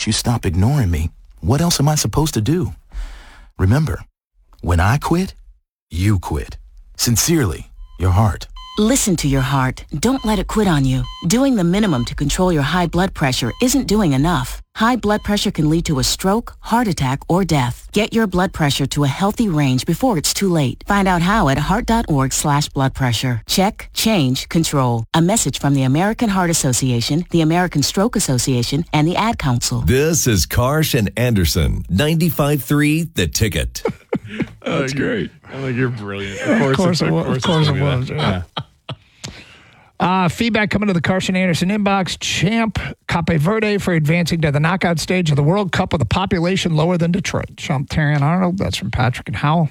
you stop ignoring me, what else am I supposed to do? Remember, when I quit, you quit. Sincerely, your heart. Listen to your heart. Don't let it quit on you. Doing the minimum to control your high blood pressure isn't doing enough. High blood pressure can lead to a stroke, heart attack, or death. Get your blood pressure to a healthy range before it's too late. Find out how at heart.org/blood pressure. Check, change, control. A message from the American Heart Association, the American Stroke Association, and the Ad Council. This is Karsh and Anderson, 95.3 The Ticket. That's great. I think you're brilliant. Of course it was. Yeah. Feedback coming to the Karsh and Anderson inbox. Champ Cape Verde for advancing to the knockout stage of the World Cup with a population lower than Detroit. Champ Terrion Arnold. That's from Patrick and Howell.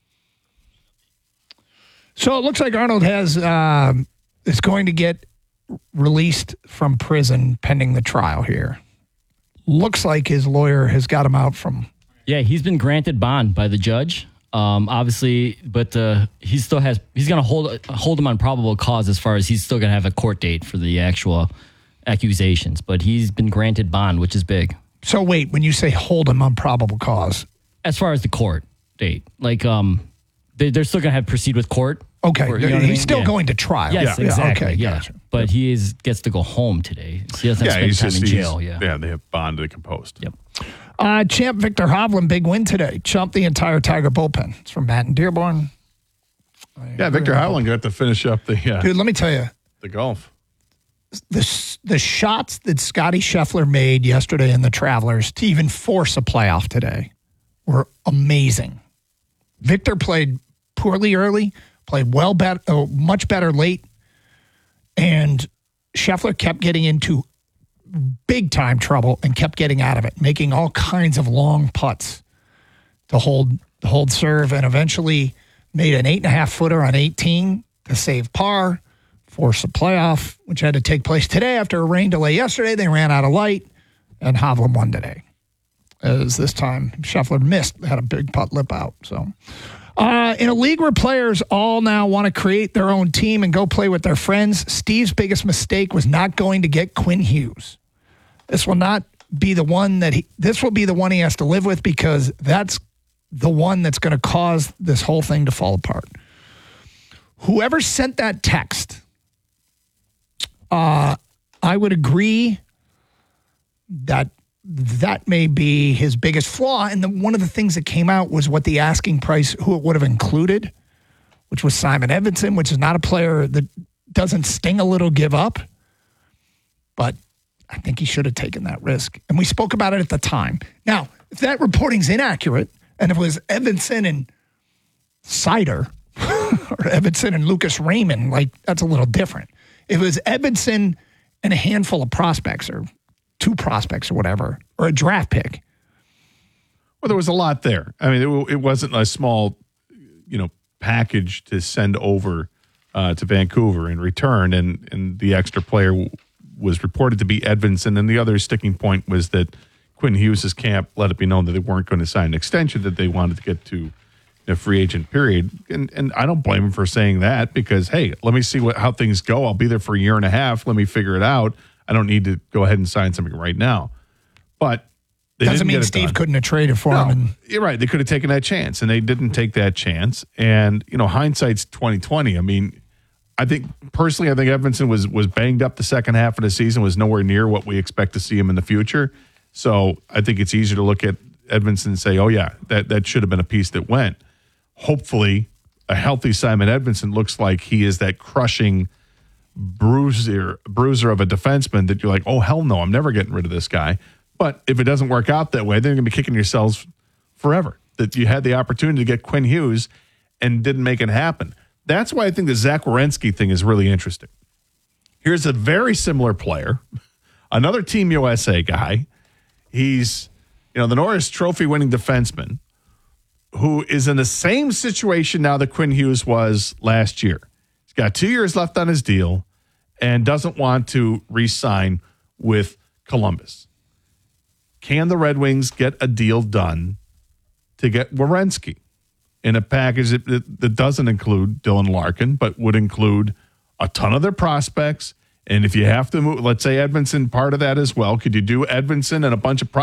So it looks like Arnold is going to get released from prison pending the trial here. Looks like his lawyer has got him out from... Yeah, he's been granted bond by the judge. Obviously, but he's going to hold him on probable cause as far as he's still going to have a court date for the actual accusations. But he's been granted bond, which is big. So wait, when you say hold him on probable cause? As far as the court date, like they're still going to proceed with court. Okay, he's still going to trial. Yes, exactly. Okay, yeah. gotcha. But he gets to go home today. So he doesn't have to spend time in jail. Yeah, they have bond to compost. Yep. Champ Victor Hovland, big win today. Chumped the entire Tiger bullpen. It's from Matt and Dearborn. Yeah, Victor Hovland got to finish up the dude. Let me tell you, the golf. The shots that Scotty Scheffler made yesterday in the Travelers to even force a playoff today were amazing. Victor played poorly early, played much better late, and Scheffler kept getting into big time trouble and kept getting out of it, making all kinds of long putts to hold serve, and eventually made an 8.5 footer on 18 to save par, force a playoff, which had to take place today after a rain delay yesterday. They ran out of light, and Hovland won today. As this time Scheffler had a big putt lip out. So in a league where players all now want to create their own team and go play with their friends, Steve's biggest mistake was not going to get Quinn Hughes. This will not be the one this will be the one he has to live with, because that's the one that's going to cause this whole thing to fall apart. Whoever sent that text, I would agree that may be his biggest flaw. And one of the things that came out was what the asking price, who it would have included, which was Simon Edvinsson, which is not a player that doesn't sting a little give up. But I think he should have taken that risk. And we spoke about it at the time. Now, if that reporting's inaccurate, and if it was Edvinsson and Sider, or Edvinsson and Lucas Raymond, like, that's a little different. If it was Edvinsson and a handful of prospects, or 2 prospects or whatever, or a draft pick. Well, there was a lot there. I mean, it wasn't a small, package to send over to Vancouver in return, and the extra player was reported to be Edvinsson, and the other sticking point was that Quinn Hughes' camp let it be known that they weren't going to sign an extension, that they wanted to get to a free agent period. And I don't blame him for saying that, because, hey, let me see how things go. I'll be there for a year and a half. Let me figure it out. I don't need to go ahead and sign something right now. But they doesn't mean Steve couldn't have traded for him. You're right. They could have taken that chance, and they didn't take that chance. And, hindsight's 20/20. I mean, I think Edvinsson was banged up the second half of the season, was nowhere near what we expect to see him in the future. So I think it's easier to look at Edvinsson and say, oh, yeah, that should have been a piece that went. Hopefully, a healthy Simon Edvinsson looks like he is that crushing bruiser of a defenseman that you're like, oh, hell no, I'm never getting rid of this guy. But if it doesn't work out that way, then you're going to be kicking yourselves forever that you had the opportunity to get Quinn Hughes and didn't make it happen. That's why I think the Zach Werenski thing is really interesting. Here's a very similar player, another Team USA guy. He's, the Norris Trophy winning defenseman who is in the same situation now that Quinn Hughes was last year. He's got 2 years left on his deal and doesn't want to re-sign with Columbus. Can the Red Wings get a deal done to get Werenski in a package that doesn't include Dylan Larkin, but would include a ton of their prospects? And if you have to move, let's say Edvinsson part of that as well, could you do Edvinsson and a bunch of prospects